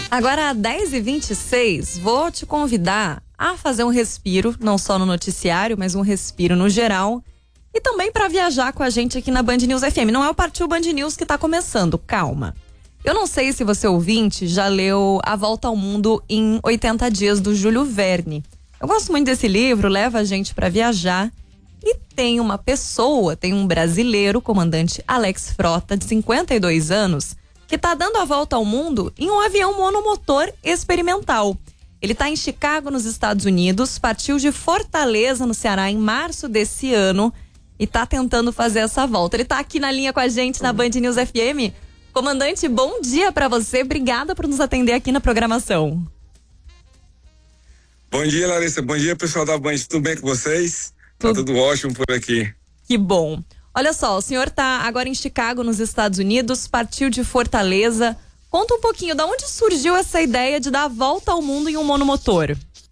Agora, às 10h26, vou te convidar a fazer um respiro, não só no noticiário, mas um respiro no geral. E também para viajar com a gente aqui na Band News FM. Não é o Partiu Band News que está começando, calma. Eu não sei se você, ouvinte, já leu A Volta ao Mundo em 80 Dias, do Júlio Verne. Eu gosto muito desse livro, leva a gente para viajar. E tem uma pessoa, tem um brasileiro, comandante Alex Frota, de 52 anos, que está dando a volta ao mundo em um avião monomotor experimental. Ele está em Chicago, nos Estados Unidos, partiu de Fortaleza, no Ceará, em março desse ano e está tentando fazer essa volta. Ele está aqui na linha com a gente na Band News FM. Comandante, bom dia para você. Obrigada por nos atender aqui na programação. Bom dia, Larissa. Bom dia, pessoal da Band. Tudo bem com vocês? Tá tudo ótimo por aqui. Que bom. Olha só, o senhor está agora em Chicago, nos Estados Unidos, partiu de Fortaleza. Conta um pouquinho, de onde surgiu essa ideia de dar a volta ao mundo em um monomotor?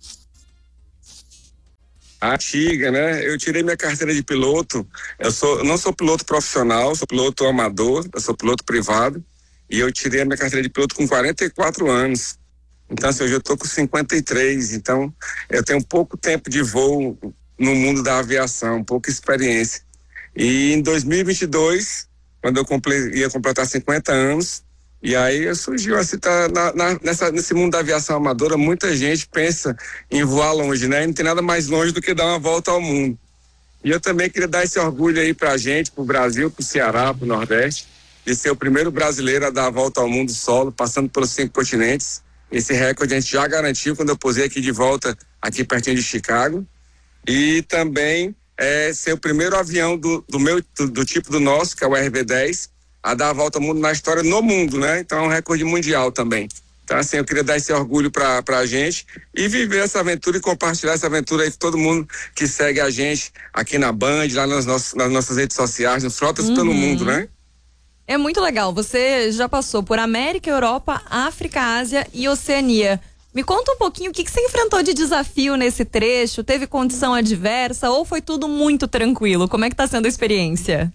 Antiga, né? Eu tirei minha carteira de piloto. Eu não sou piloto profissional, sou piloto amador, eu sou piloto privado. E eu tirei a minha carteira de piloto com 44 anos. Então, assim, hoje eu tô com 53. Então, eu tenho pouco tempo de voo no mundo da aviação, pouca experiência. E em 2022, quando eu ia completar 50 anos, e aí surgiu assim, nesse mundo da aviação amadora, muita gente pensa em voar longe, né? E não tem nada mais longe do que dar uma volta ao mundo. E eu também queria dar esse orgulho aí pra gente, pro Brasil, pro Ceará, pro Nordeste, de ser o primeiro brasileiro a dar a volta ao mundo solo, passando pelos 5 continentes. Esse recorde a gente já garantiu quando eu posei aqui de volta, aqui pertinho de Chicago. E também ser o primeiro avião do tipo do nosso, que é o RB-10, a dar a volta ao mundo na história no mundo, né? Então é um recorde mundial também. Então, assim, eu queria dar esse orgulho pra gente e viver essa aventura e compartilhar essa aventura aí com todo mundo que segue a gente aqui na Band, lá nas nossas redes sociais, nos Frotas pelo mundo, né? É muito legal. Você já passou por América, Europa, África, Ásia e Oceania. Me conta um pouquinho o que você enfrentou de desafio nesse trecho. Teve condição adversa ou foi tudo muito tranquilo? Como é que tá sendo a experiência?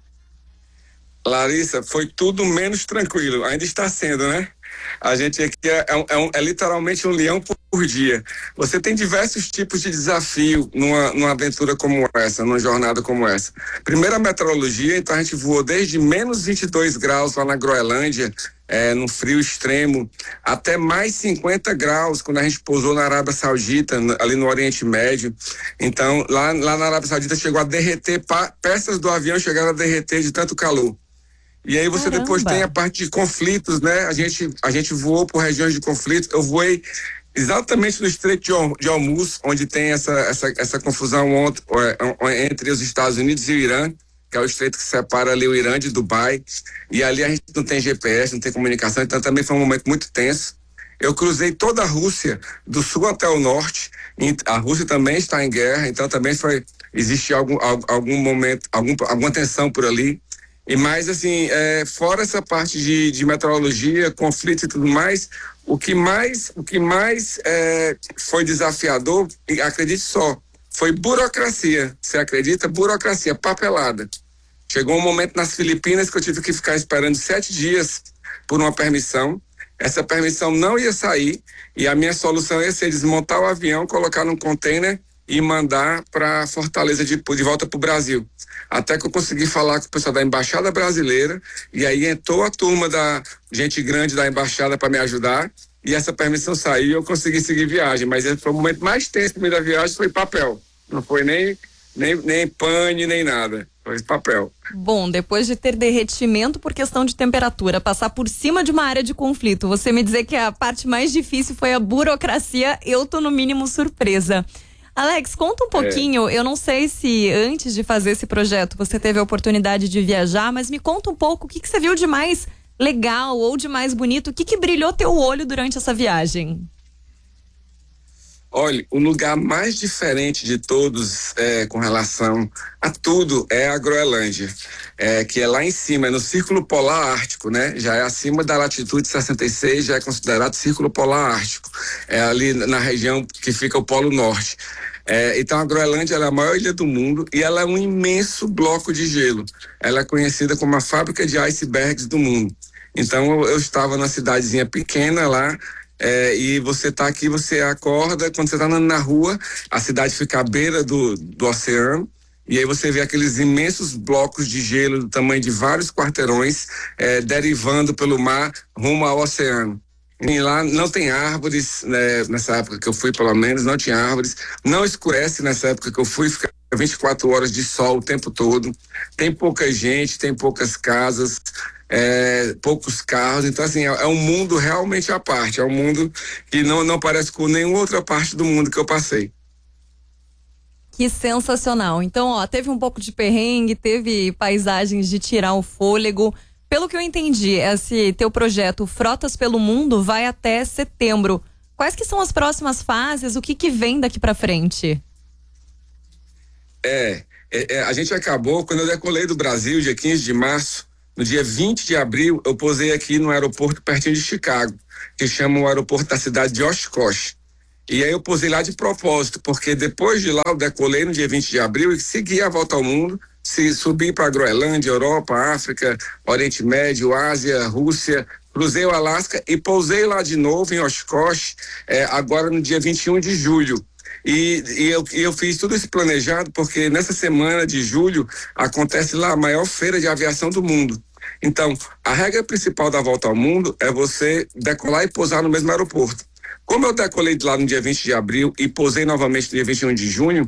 Larissa, foi tudo menos tranquilo. Ainda está sendo, né? A gente aqui é literalmente um leão por dia. Você tem diversos tipos de desafio numa aventura como essa, numa jornada como essa. Primeiro, a meteorologia. Então a gente voou desde menos 22 graus lá na Groenlândia, no frio extremo, até mais 50 graus quando a gente pousou na Arábia Saudita, ali no Oriente Médio. Então lá na Arábia Saudita chegou a derreter, peças do avião chegaram a derreter de tanto calor. E aí você depois tem a parte de conflitos, né? A gente voou por regiões de conflitos. Eu voei exatamente no Estreito de Hormuz, onde tem essa confusão entre os Estados Unidos e o Irã, que é o estreito que separa ali o Irã de Dubai. E ali a gente não tem GPS, não tem comunicação, então também foi um momento muito tenso. Eu cruzei toda a Rússia, do sul até o norte. A Rússia também está em guerra, então também existe algum momento, alguma tensão por ali. E mais assim, fora essa parte de meteorologia, conflitos e tudo mais, o que mais foi desafiador, e acredite só, foi burocracia. Você acredita? Burocracia, papelada. Chegou um momento nas Filipinas que eu tive que ficar esperando 7 dias por uma permissão. Essa permissão não ia sair e a minha solução ia ser desmontar o avião, colocar num container e mandar para Fortaleza de volta para o Brasil. Até que eu consegui falar com o pessoal da Embaixada Brasileira e aí entrou a turma da gente grande da Embaixada para me ajudar e essa permissão saiu e eu consegui seguir viagem. Mas esse foi o momento mais tenso da viagem, foi papel. Não foi nem pane, nem nada. Foi papel. Bom, depois de ter derretimento por questão de temperatura, passar por cima de uma área de conflito, você me dizer que a parte mais difícil foi a burocracia, eu tô no mínimo surpresa. Alex, conta um pouquinho, eu não sei se antes de fazer esse projeto você teve a oportunidade de viajar, mas me conta um pouco o que você viu de mais legal ou de mais bonito, o que brilhou teu olho durante essa viagem? Olha, o lugar mais diferente de todos com relação a tudo é a Groenlândia, que é lá em cima, é no Círculo Polar Ártico, né? Já é acima da latitude 66, já é considerado Círculo Polar Ártico. É ali na região que fica o Polo Norte. Então a Groenlândia ela é a maior ilha do mundo e ela é um imenso bloco de gelo. Ela é conhecida como a fábrica de icebergs do mundo. Então eu estava numa cidadezinha pequena lá, e você tá aqui, você acorda, quando você tá andando na rua, a cidade fica à beira do oceano, e aí você vê aqueles imensos blocos de gelo do tamanho de vários quarteirões, derivando pelo mar rumo ao oceano. E lá não tem árvores, né, nessa época que eu fui, pelo menos, não tinha árvores. Não escurece nessa época que eu fui, fica 24 horas de sol o tempo todo. Tem pouca gente, tem poucas casas, poucos carros. Então, assim, é um mundo realmente à parte. É um mundo que não parece com nenhuma outra parte do mundo que eu passei. Que sensacional. Então, ó, teve um pouco de perrengue, teve paisagens de tirar o fôlego. Pelo que eu entendi, esse teu projeto Frotas pelo Mundo vai até setembro. Quais que são as próximas fases? O que vem daqui para frente? A gente acabou, quando eu decolei do Brasil, dia 15 de março, no dia 20 de abril, eu pousei aqui no aeroporto pertinho de Chicago, que chama o aeroporto da cidade de Oshkosh. E aí eu pousei lá de propósito, porque depois de lá eu decolei no dia 20 de abril e segui a volta ao mundo, subi para a Groenlândia, Europa, África, Oriente Médio, Ásia, Rússia, cruzei o Alasca e pousei lá de novo em Oshkosh, agora no dia 21 de julho. E eu fiz tudo isso planejado porque nessa semana de julho acontece lá a maior feira de aviação do mundo. Então, a regra principal da volta ao mundo é você decolar e pousar no mesmo aeroporto. Como eu decolei de lá no dia 20 de abril e pousei novamente no dia 21 de junho,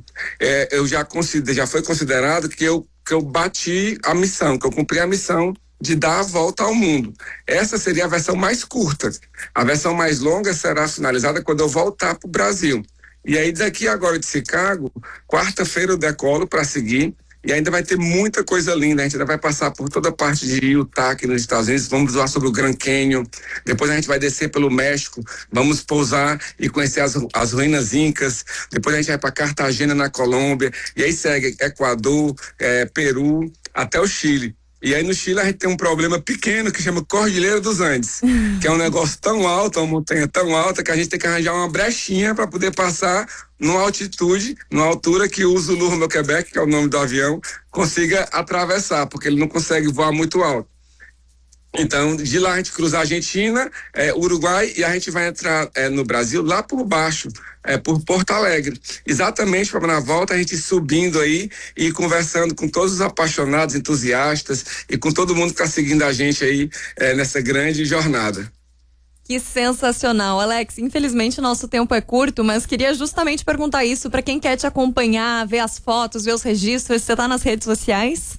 já foi considerado que eu bati a missão, que eu cumpri a missão de dar a volta ao mundo. Essa seria a versão mais curta. A versão mais longa será finalizada quando eu voltar para o Brasil. E aí daqui agora de Chicago, quarta-feira eu decolo para seguir. E ainda vai ter muita coisa linda. A gente ainda vai passar por toda a parte de Utah aqui nos Estados Unidos. Vamos voar sobre o Grand Canyon. Depois a gente vai descer pelo México. Vamos pousar e conhecer as ruínas incas. Depois a gente vai para Cartagena, na Colômbia. E aí segue Equador, Peru, até o Chile. E aí no Chile a gente tem um problema pequeno que chama Cordilheira dos Andes, que é um negócio tão alto, uma montanha tão alta, que a gente tem que arranjar uma brechinha para poder passar numa altura que o Zulu no Quebec, que é o nome do avião, consiga atravessar, porque ele não consegue voar muito alto. Então, de lá a gente cruza a Argentina, Uruguai, e a gente vai entrar no Brasil lá por baixo, por Porto Alegre. Exatamente para na volta a gente subindo aí e conversando com todos os apaixonados, entusiastas e com todo mundo que está seguindo a gente aí nessa grande jornada. Que sensacional, Alex. Infelizmente o nosso tempo é curto, mas queria justamente perguntar isso para quem quer te acompanhar, ver as fotos, ver os registros. Você está nas redes sociais?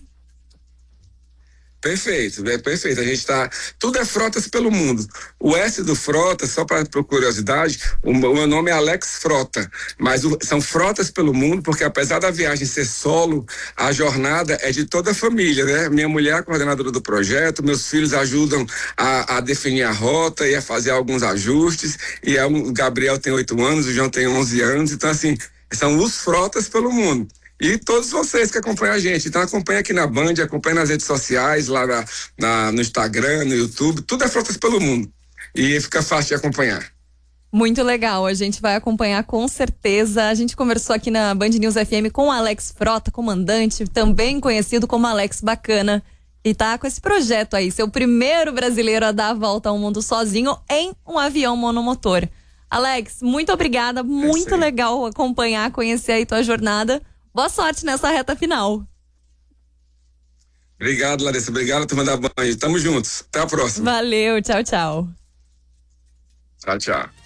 Perfeito, perfeito. A gente tá. Tudo é Frotas pelo Mundo. O S do Frota, só para curiosidade, o meu nome é Alex Frota, mas são Frotas pelo Mundo, porque apesar da viagem ser solo, a jornada é de toda a família, né? Minha mulher é a coordenadora do projeto, meus filhos ajudam a definir a rota e a fazer alguns ajustes. E o Gabriel tem 8 anos, o João tem 11 anos, então assim, são os Frotas pelo Mundo. E todos vocês que acompanham a gente. Então acompanha aqui na Band, acompanha nas redes sociais, lá no Instagram, no YouTube, tudo é Frotas pelo Mundo. E fica fácil de acompanhar. Muito legal, a gente vai acompanhar com certeza. A gente conversou aqui na Band News FM com o Alex Frota, comandante, também conhecido como Alex Bacana. E tá com esse projeto aí, ser o primeiro brasileiro a dar a volta ao mundo sozinho em um avião monomotor. Alex, muito obrigada, muito legal acompanhar, conhecer aí tua jornada. Boa sorte nessa reta final. Obrigado, Larissa. Obrigado, turma da Band. Tamo juntos. Até a próxima. Valeu. Tchau, tchau. Tchau, tchau.